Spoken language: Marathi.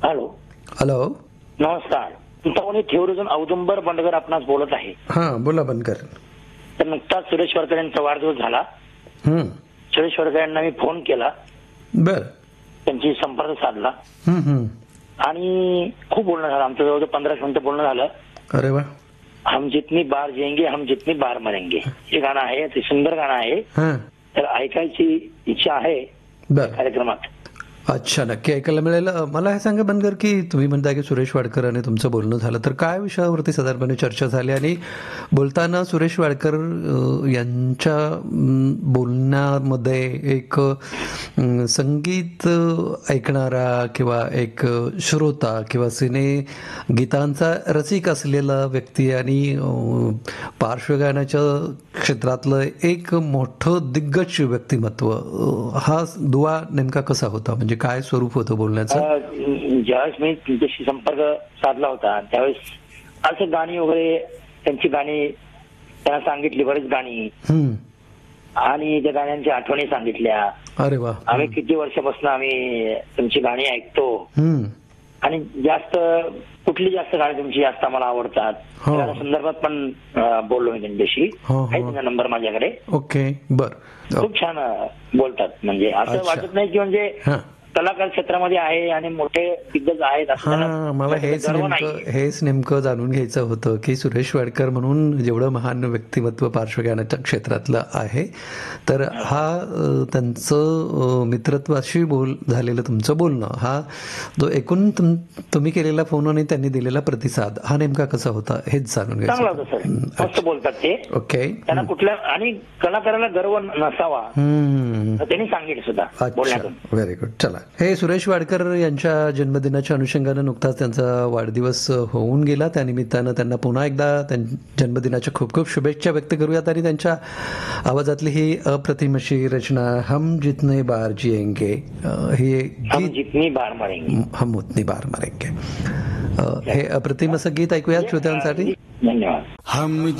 हॅलो. हॅलो. नमस्कार. तुमचा ठेवरीतून औदुंबर बंडगर आपणास बोलत आहे. हा बोला बनकर. तर नुकताच सुरेश वाडकर यांचा वाढदिवस झाला. सुरेश वाडकर यांना मी फोन केला. बर. त्यांची संपर्क साधला आणि खूप बोलणं झालं. आमचं जवळ 15 मिनिटं बोलणं झालं. अरे वा. हम जितनी बार जिएंगे हम जितनी बार मरेंगे हे गाणं आहे. ते सुंदर गाणं आहे. तर ऐकायची इच्छा आहे कार्यक्रमात. अच्छा, नक्की ऐकायला मिळेल. मला हे सांगा बनकर की तुम्ही म्हणता की सुरेश वाडकर आणि तुमचं बोलणं झालं, तर काय विषयावरती साधारणपणे चर्चा झाली आणि बोलताना सुरेश वाडकर यांच्या बोलण्यामध्ये एक संगीत ऐकणारा किंवा एक श्रोता किंवा सिने गीतांचा रसिक असलेला व्यक्ती आणि पार्श्वगायनाच्या क्षेत्रातलं एक मोठं दिग्गज व्यक्तिमत्व, हा दुवा नेमका कसा होता? म्हणजे काय स्वरूप होतं बोलण्याचं? ज्यावेळेस मी तुमच्याशी संपर्क साधला होता त्यावेळेस असं गाणी वगैरे त्यांची गाणी त्यांना सांगितली, बरीच गाणी, आणि त्या गाण्यांच्या आठवणी सांगितल्या. अरे वा. आम्ही किती वर्षापासून आम्ही तुमची गाणी ऐकतो आणि जास्त कुठली जास्त गाणी तुमची जास्त आम्हाला आवडतात त्या संदर्भात पण बोललो मी त्यांच्याशी. आहे त्यांचा नंबर माझ्याकडे. ओके. बर. खूप छान बोलतात. म्हणजे असं वाटत नाही की म्हणजे कलाकार क्षेत्रामध्ये आहे आणि मोठे दिग्गज आहेत. मला हेच नेमकं जाणून घ्यायचं होतं की सुरेश वाडकर म्हणून जेवढं महान व्यक्तिमत्व पार्श्वगायनाच्या क्षेत्रातलं आहे, तर हा त्यांचं मित्रत्वाशी झालेलं तुमचं बोलणं, हा जो एकूण तुम्ही केलेला फोन आणि त्यांनी दिलेला प्रतिसाद, हा नेमका कसा होता हेच जाणून घ्यायचं. चांगला होता सर. मस्त बोलतात ते. ओके. त्यांना कुठल्या आणि कलाकाराला गर्व नसावा त्यांनी सांगितलं सुद्धा बोलण्यातून. Very good. चला, हे सुरेश वाडकर यांच्या जन्मदिनाच्या अनुषंगानं नुकताच त्यांचा वाढदिवस होऊन गेला. त्यानिमित्तानं त्यांना पुन्हा एकदा जन्मदिनाच्या खूप खूप शुभेच्छा व्यक्त करूयात आणि त्यांच्या आवाजातली ही अप्रतिम अशी रचना हम जितने बार जिएंगे, हे हम जितनी बार मरेंगे, हम उतनी बार मरेंगे, हे अप्रतिम असं गीत ऐकूयात श्रोत्यांसाठी. धन्यवाद. हम